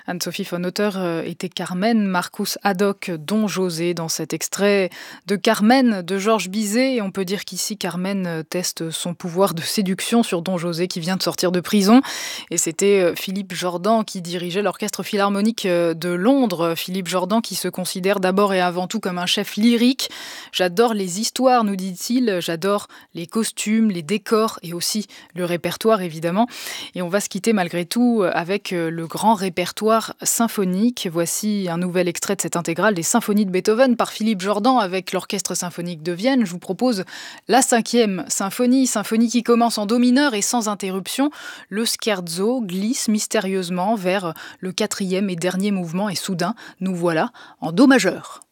Anne-Sophie von Otter était Carmen, Marcus Haddock Don José dans cet extrait de Carmen de Georges Bizet. Et on peut dire qu'ici Carmen teste son pouvoir de séduction sur Don José qui vient de sortir de prison. Et c'était Philippe Jordan qui dirigeait l'Orchestre Philharmonique de Londres. Philippe Jordan qui se considère d'abord et avant tout comme un chef lyrique. J'adore les histoires, nous dit-il. J'adore les costumes, les décors et aussi le répertoire évidemment. Et on va se quitter malgré tout avec le grand répertoire symphonique. Voici un nouvel extrait de cette intégrale des symphonies de Beethoven par Philippe Jordan avec l'Orchestre symphonique de Vienne. Je vous propose la 5e symphonie, symphonie qui commence en do mineur et sans interruption. Le scherzo glisse mystérieusement vers le 4e et dernier mouvement et soudain, nous voilà en do majeur.